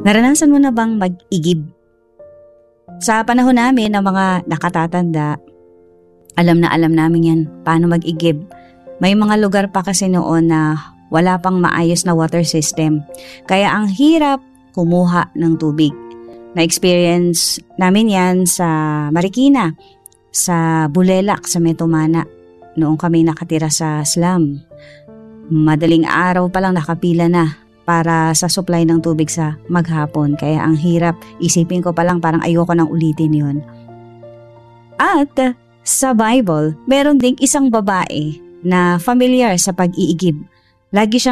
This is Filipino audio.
Naranasan mo na bang mag-igib? Sa panahon namin ng mga nakatatanda, alam na alam namin yan paano mag-igib. May mga lugar pa kasi noon na wala pang maayos na water system. Kaya ang hirap kumuha ng tubig. Na-experience namin yan sa Marikina, sa Bulelak, sa Metomana. Noong kami nakatira sa slum. Madaling araw pa lang nakapila na para sa supply ng tubig sa maghapon. Kaya ang hirap, isipin ko pa lang parang ayoko nang ulitin yun. At sa Bible, meron ding isang babae na familiar sa pag-iigib. Lagi siyang